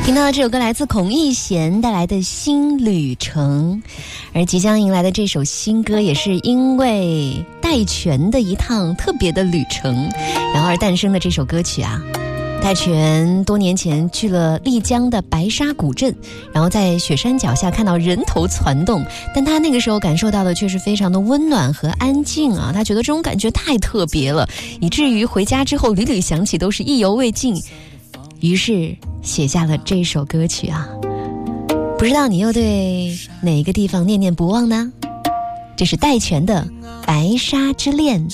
听到的这首歌来自孔奕贤带来的新旅程，而即将迎来的这首新歌也是因为戴荃的一趟特别的旅程然后而诞生的这首歌曲啊。戴荃多年前去了丽江的白沙古镇，然后在雪山脚下看到人头攒动，但他那个时候感受到的却是非常的温暖和安静啊，他觉得这种感觉太特别了，以至于回家之后屡屡想起都是意犹未尽，于是写下了这首歌曲啊。不知道你又对哪个地方念念不忘呢？这是戴荃的《白沙之恋》。